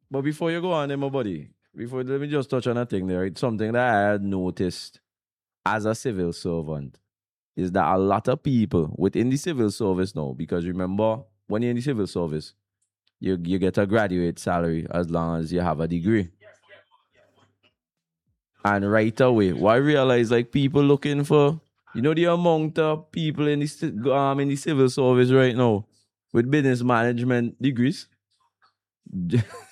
But before you go on, my buddy, before let me just touch on a thing there. It's something that I had noticed as a civil servant is that a lot of people within the civil service now, because remember, when you're in the civil service, you get a graduate salary as long as you have a degree. And right away, what I realize like people looking for, the amount of people in the civil service right now with business management degrees.